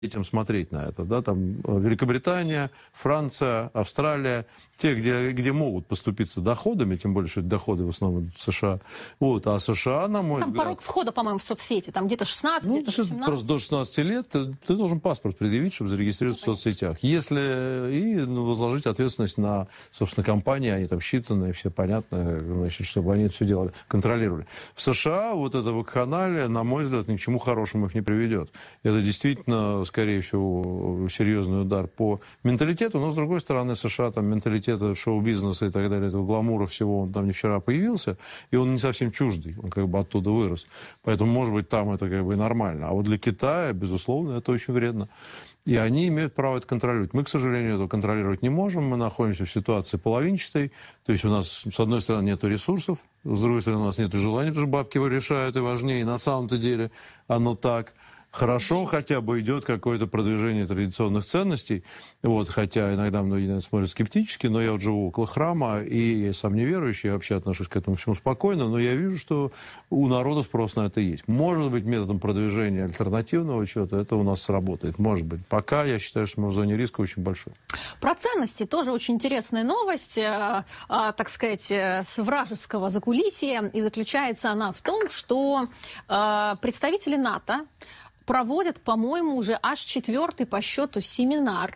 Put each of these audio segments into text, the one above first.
детям смотреть на это, да, там Великобритания, Франция, Австралия, те, где могут поступиться доходами, тем более, что это доходы в основном США, вот, а США, на мой там взгляд... порог входа, по-моему, в соцсети, там где-то 16, Ну, где-то 17. просто до 16 лет ты должен паспорт предъявить, чтобы зарегистрироваться в соцсетях. Если и возложить ответственность на, собственно, компании, они там считанные, все понятно, значит, чтобы они это все делали, контролировали. В США вот это вакханалия, на мой взгляд, ни к чему хорошему их не приведет. Это действительно, скорее всего, серьезный удар по менталитету, но, с другой стороны, США, там, менталитет шоу-бизнеса и так далее, этого гламура всего, он там не вчера появился, и он не совсем чуждый, он как бы оттуда вырос. Поэтому, может быть, там это как бы и нормально. А вот для Китая, безусловно, это очень вредно. И они имеют право это контролировать. Мы, к сожалению, этого контролировать не можем. Мы находимся в ситуации половинчатой. То есть у нас, с одной стороны, нет ресурсов, с другой стороны, у нас нет желания, потому что бабки его решают, и важнее. И на самом-то деле оно так. Хорошо хотя бы идет какое-то продвижение традиционных ценностей, вот, хотя иногда многие смотрят скептически, но я вот живу около храма, и я сам неверующий, я вообще отношусь к этому всему спокойно, но я вижу, что у народа спрос на это есть. Может быть, методом продвижения альтернативного чего-то это у нас сработает, может быть. Пока я считаю, что мы в зоне риска очень большой. Про ценности тоже очень интересная новость, так сказать, с вражеского закулисья, и заключается она в том, что представители НАТО проводят, по-моему, уже аж 4-й по счету семинар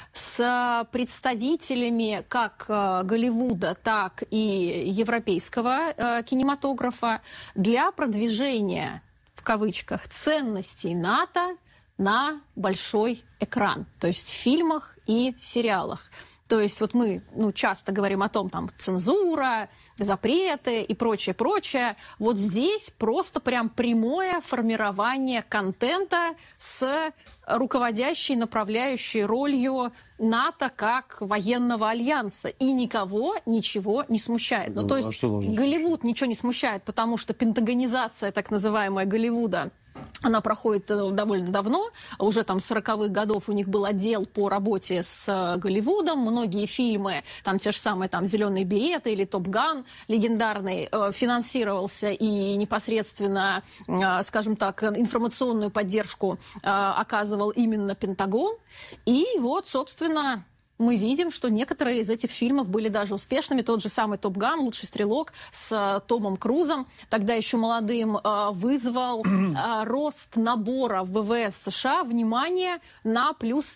с представителями как Голливуда, так и европейского кинематографа для продвижения, в кавычках, ценностей НАТО на большой экран, то есть в фильмах и сериалах. То есть вот мы часто говорим о том, там, цензура, запреты и прочее. Вот здесь просто прям прямое формирование контента с руководящей, направляющей ролью НАТО как военного альянса. И никого ничего не смущает. То есть Голливуд ничего не смущает, потому что пентагонизация, так называемая, Голливуда, она проходит довольно давно, уже там с 40-х годов у них был отдел по работе с Голливудом, многие фильмы, там те же самые там «Зеленые береты» или «Топ Ган» легендарный, финансировался и непосредственно, скажем так, информационную поддержку оказывал именно Пентагон. И вот, собственно, мы видим, что некоторые из этих фильмов были даже успешными. Тот же самый «Топ Ган», «Лучший стрелок» с Томом Крузом, тогда еще молодым, вызвал рост набора в ВВС США, внимание, на плюс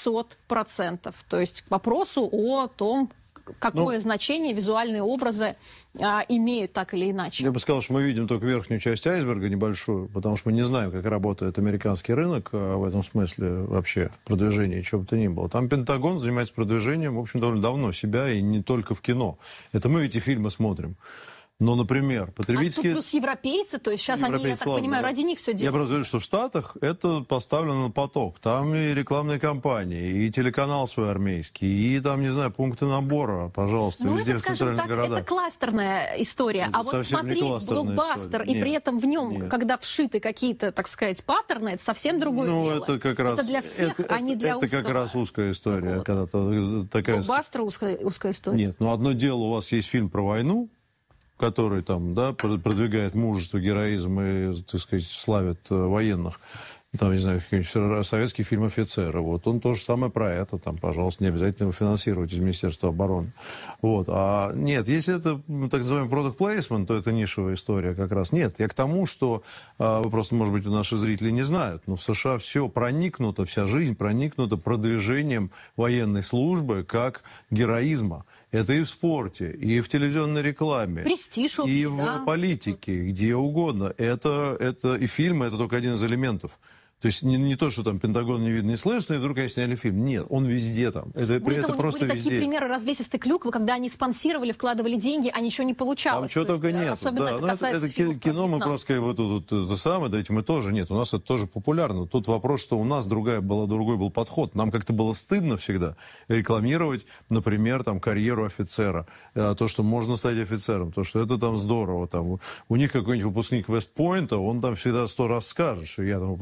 500%. То есть к вопросу о том, какое значение визуальные образы имеют так или иначе. Я бы сказал, что мы видим только верхнюю часть айсберга, небольшую, потому что мы не знаем, как работает американский рынок в этом смысле вообще продвижения, чего бы то ни было. Там Пентагон занимается продвижением, в общем, довольно давно себя, и не только в кино. Это мы эти фильмы смотрим. Но, например, потребительские... А тут плюс европейцы, то есть сейчас они, я так понимаю, ради них все делают. Я просто говорю, что в Штатах это поставлено на поток. Там и рекламные кампании, и телеканал свой армейский, и там, не знаю, пункты набора, пожалуйста, везде это, в центральных так, городах. Это кластерная история. А вот смотреть блокбастер, и при этом в нем, когда вшиты какие-то, так сказать, паттерны, это совсем другое дело. Это как раз... Это для всех, а не для узкого. Это как раз узкая история. Когда такая... Блокбастер узкая история. Нет, одно дело, у вас есть фильм про войну, который там, да, продвигает мужество, героизм и, так сказать, славит военных. Там, не знаю, советский фильм «Офицеры». Вот он то же самое про это. Там, пожалуйста, не обязательно его финансировать из Министерства обороны. Вот. А нет, если это так называемый product placement, то это нишевая история как раз. Нет, я к тому, что просто, может быть, наши зрители не знают, но в США все проникнуто, вся жизнь проникнута продвижением военной службы как героизма. Это и в спорте, и в телевизионной рекламе, престиж общий, и в политике, где угодно. Это и фильмы, это только один из элементов. То есть не то, что там Пентагон не видно, не слышно, и вдруг они сняли фильм. Нет, он везде там. Это просто были везде. Такие примеры развесистой клюквы, когда они спонсировали, вкладывали деньги, а ничего не получалось. Там чего только нет. Особенно это касается кино, мы просто вот это самое, дайте мы тоже. Нет, у нас это тоже популярно. Тут вопрос, что у нас другой был подход. Нам как-то было стыдно всегда рекламировать, например, там, карьеру офицера. То, что можно стать офицером, то, что это там здорово. Там, у них какой-нибудь выпускник Вестпойнта, он там всегда 100 раз скажет, что я там выпускник. У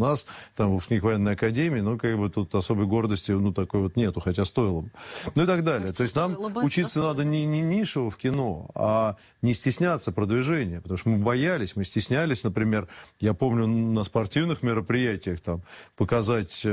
нас там выпускник военной академии, ну, как бы тут особой гордости, ну, такой вот нету, хотя стоило бы. Ну и так далее. Кажется, То есть нам стоило бы, учиться да, надо не нишево в кино, а не стесняться продвижения, потому что мы боялись, мы стеснялись, например, я помню на спортивных мероприятиях там показать